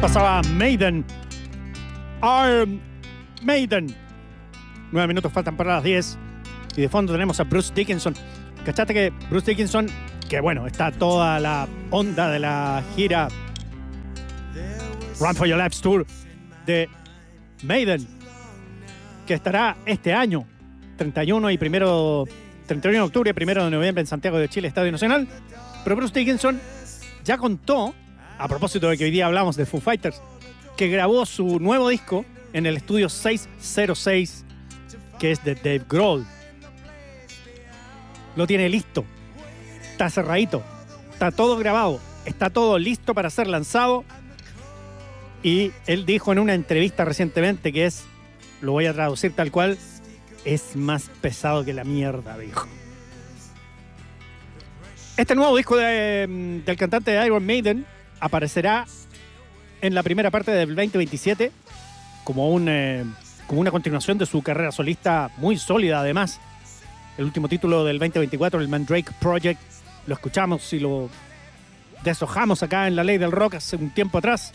Pasaba Maiden. Iron Maiden. 9 minutos faltan para las 10. Y de fondo tenemos a Bruce Dickinson. ¿Cachaste que Bruce Dickinson, que bueno, está toda la onda de la gira Run for Your Lives Tour de Maiden, que estará este año, 31 de octubre y 1 de noviembre en Santiago de Chile, Estadio Nacional? Pero Bruce Dickinson ya contó, a propósito de que hoy día hablamos de Foo Fighters, que grabó su nuevo disco en el estudio 606, que es de Dave Grohl. Lo tiene listo, está cerradito, está todo grabado, está todo listo para ser lanzado. Y él dijo en una entrevista recientemente que es, lo voy a traducir tal cual, es más pesado que la mierda, dijo. Este nuevo disco del cantante de Iron Maiden aparecerá en la primera parte del 2027 como una continuación de su carrera solista muy sólida. Además, el último título del 2024, el Mandrake Project, lo escuchamos y lo deshojamos acá en La Ley del Rock hace un tiempo atrás.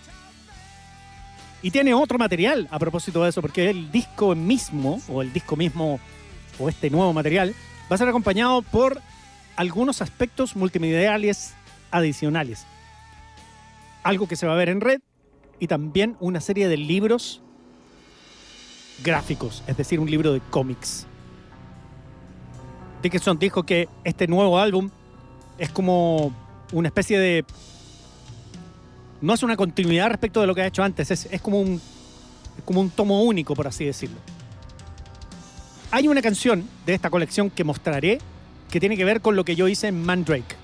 Y tiene otro material a propósito de eso, porque el disco mismo, o este nuevo material, va a ser acompañado por algunos aspectos multimediales adicionales. Algo que se va a ver en red y también una serie de libros gráficos, es decir, un libro de cómics. Dickinson dijo que este nuevo álbum es como una especie de... No es una continuidad respecto de lo que ha hecho antes, es como un tomo único, por así decirlo. Hay una canción de esta colección que mostraré que tiene que ver con lo que yo hice en Mandrake.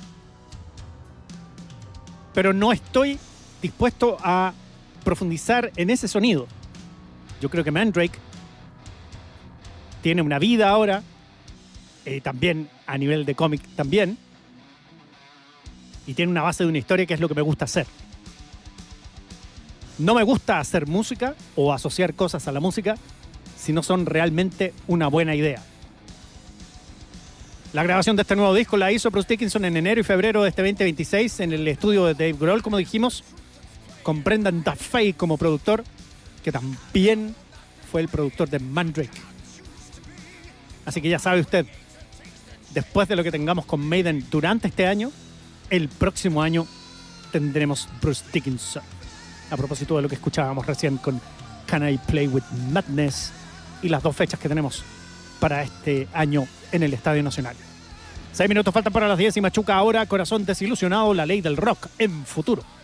Pero no estoy dispuesto a profundizar en ese sonido. Yo creo que Mandrake tiene una vida ahora, también a nivel de cómic también, y tiene una base de una historia que es lo que me gusta hacer. No me gusta hacer música o asociar cosas a la música si no son realmente una buena idea. La grabación de este nuevo disco la hizo Bruce Dickinson en enero y febrero de este 2026 en el estudio de Dave Grohl, como dijimos, con Brendan Duffy como productor, que también fue el productor de Mandrake. Así que ya sabe usted, después de lo que tengamos con Maiden durante este año, el próximo año tendremos Bruce Dickinson. A propósito de lo que escuchábamos recién con Can I Play With Madness y las 2 fechas que tenemos para este año en el Estadio Nacional. 6 minutos faltan para las 10 y Machuca ahora, Corazón Desilusionado, La Ley del Rock en Futuro.